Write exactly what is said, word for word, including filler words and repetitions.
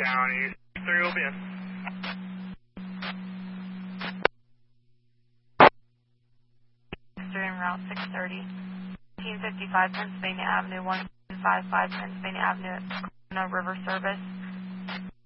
County, three will be in. Eastern Route six thirty, fifteen fifty-five Pennsylvania Avenue, one two five five Pennsylvania Avenue, Corona River Service.